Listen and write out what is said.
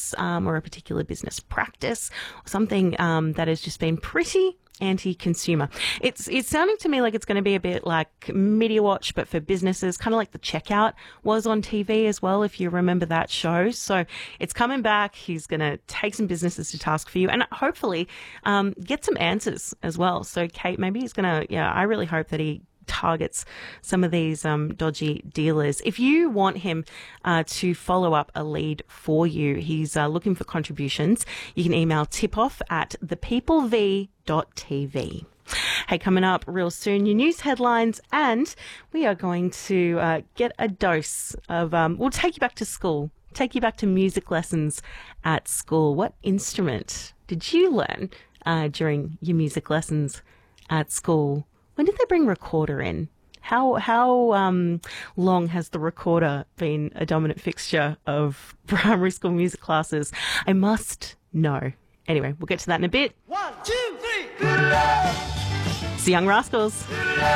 business or a particular business practice, or something that has just been pretty anti-consumer. It's sounding to me like it's going to be a bit like Media Watch, but for businesses, kind of like The Checkout was on TV as well, if you remember that show. So it's coming back. He's going to take some businesses to task for you and hopefully get some answers as well. So Kate, maybe he's going to, I really hope that he targets some of these dodgy dealers. If you want him to follow up a lead for you, he's looking for contributions. You can email tipoff@thepeoplev.tv. Hey, coming up real soon, your news headlines, and we are going to get a dose of, we'll take you back to school, take you back to music lessons at school. What instrument did you learn during your music lessons at school? When did they bring recorder in? How long has the recorder been a dominant fixture of primary school music classes? I must know. Anyway, we'll get to that in a bit. 1, 2, 3. It's the Young Rascals.